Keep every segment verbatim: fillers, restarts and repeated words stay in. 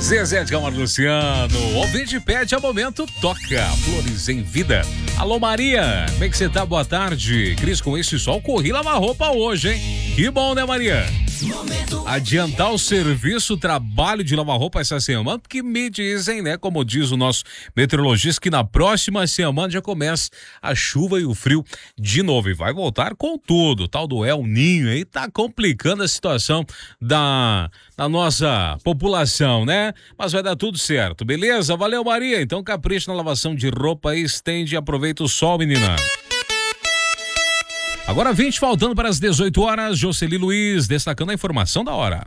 Zezé de Camargo Luciano, ouvinte pede a momento, toca Flores em Vida. Alô Maria, como é que você tá? Boa tarde. Cris, com esse sol, corri lavar roupa hoje, hein? Que bom, né, Maria? Adiantar o serviço, o trabalho de lavar roupa essa semana, porque me dizem, né, como diz o nosso meteorologista, que na próxima semana já começa a chuva e o frio de novo e vai voltar com tudo. O tal do El Ninho aí tá complicando a situação da, da nossa população, né? Mas vai dar tudo certo, beleza? Valeu, Maria. Então capricha na lavação de roupa e estende e aproveita o sol, menina. Agora vinte, faltando para as dezoito horas, Jocely Luiz destacando a informação da hora.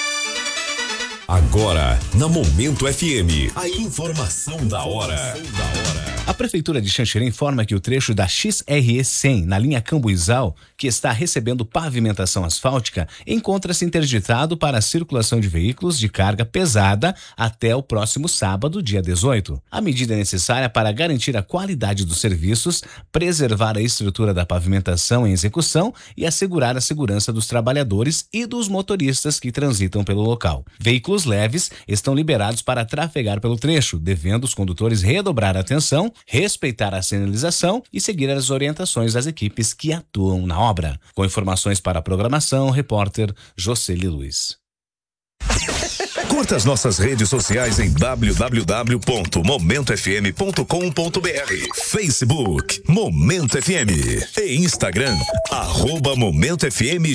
Agora, na Momento F M, a informação da hora. A Prefeitura de Xanxerê informa que o trecho da X R E cem, na linha Cambuizal, que está recebendo pavimentação asfáltica, encontra-se interditado para a circulação de veículos de carga pesada até o próximo sábado, dia dezoito. A medida é necessária para garantir a qualidade dos serviços, preservar a estrutura da pavimentação em execução e assegurar a segurança dos trabalhadores e dos motoristas que transitam pelo local. Veículos leves estão liberados para trafegar pelo trecho, devendo os condutores redobrar a atenção, respeitar a sinalização e seguir as orientações das equipes que atuam na obra. Com informações para a programação, repórter Jocely Luiz. Curta as nossas redes sociais em w w w ponto momento f m ponto com ponto b r, Facebook Momento F M e Instagram arroba Momento F M